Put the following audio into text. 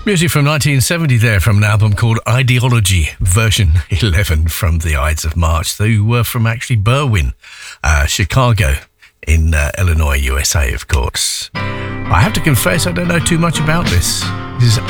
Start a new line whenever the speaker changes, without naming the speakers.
Music from 1970 there, from an album called Ideology, version 11 from the Ides of March. They were from actually Berwyn, Chicago in Illinois, USA, of course. I have to confess, I don't know too much about this. This is